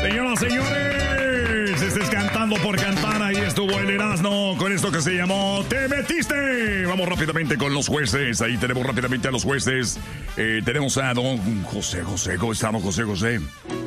Señoras, señores, estés cantando por cantar. Ahí estuvo el Erasmo con esto que se llamó Te Metiste. Vamos rápidamente con los jueces. Ahí tenemos rápidamente a los jueces. Tenemos a don José. ¿Cómo estamos, José?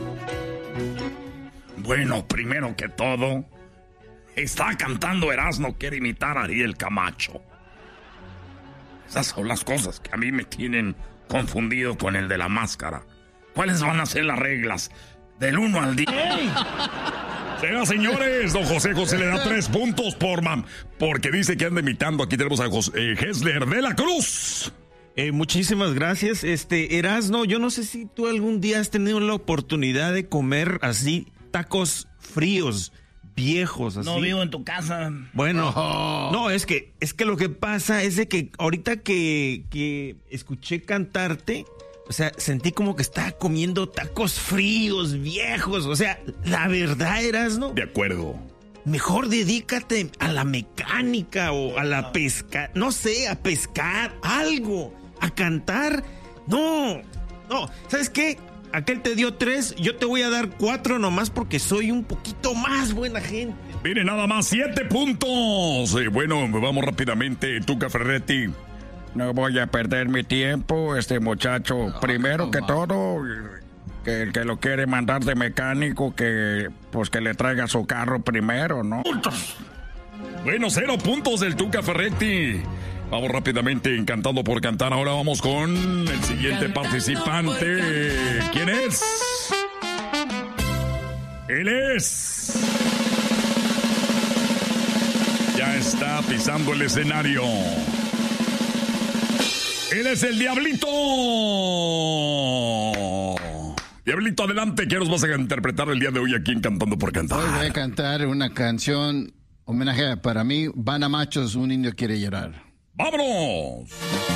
Bueno, primero que todo, está cantando Erasmo, quiere imitar a Ariel Camacho. Esas son las cosas que a mí me tienen confundido con el de la máscara. ¿Cuáles van a ser las reglas? Del 1 al 10. Señoras, señores, don José le da 3 puntos porque dice que anda imitando. Aquí tenemos a Hessler de la Cruz. Muchísimas gracias. Erasmo, yo no sé si tú algún día has tenido la oportunidad de comer así tacos fríos, viejos, así. No vivo en tu casa. Bueno, no, es que lo que pasa es de que ahorita que escuché cantarte, o sea, sentí como que estaba comiendo tacos fríos, viejos. O sea, la verdad, Erasmo. De acuerdo. Mejor dedícate a la mecánica o a la pesca, no sé, a pescar, algo, a cantar. No, ¿sabes qué? Aquel te dio 3, yo te voy a dar 4 nomás porque soy un poquito más buena gente. Mire, nada más 7 puntos. Bueno, vamos rápidamente, Tuca Ferretti. No voy a perder mi tiempo, muchacho. Primero que todo, que el que lo quiere mandar de mecánico, que le traiga su carro primero, ¿no? Bueno, 0 puntos del Tuca Ferretti. Vamos rápidamente, encantando por cantar. Ahora vamos con el siguiente participante. ¿Quién es? Él es... Ya está pisando el escenario. Él es el Diablito. Diablito, adelante. ¿Qué nos vas a interpretar el día de hoy aquí en Cantando por Cantar? Hoy voy a cantar una canción homenaje para mí. Van a Machos, un indio quiere llorar. ¡Vámonos!